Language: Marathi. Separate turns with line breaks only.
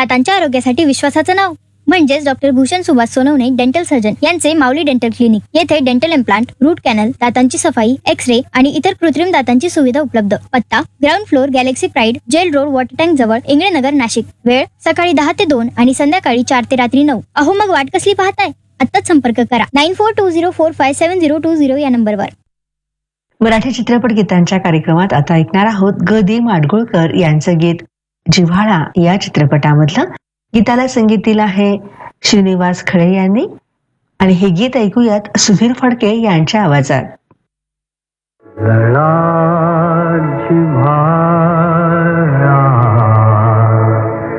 दातांच्या आरोग्यासाठी विश्वासाचं नाव म्हणजेच doctor Bhushan Subhash Sonawane dental surgeon यांचे माऊली डेंटल क्लिनिक. येथे डेंटल इम्प्लांट, रूट कॅनल, दातांची सफाई, एक्स-रे आणि इतर कृत्रिम दातांची सुविधा उपलब्ध. पत्ता ground floor, Galaxy pride, gel road, water tank जवळ, इंगळेनगर, नाशिक. वेळ सकाळी 10 ते 2 आणि संध्याकाळी 4 ते रात्री 9. अहो मग वाट कसली पाहताय? आत्ताच संपर्क करा 9420457020 या नंबरवर.
मराठी चित्रपट गीतांच्या कार्यक्रमात आता ऐकणार आहोत ग दि माडगुळकर यांचं गीत जिव्हाळा या चित्रपटामधलं. गीताला संगीत दिलं आहे श्रीनिवास खळे यांनी आणि हे गीत ऐकूयात सुधीर फडके यांच्या आवाजात.
जिव्हाळा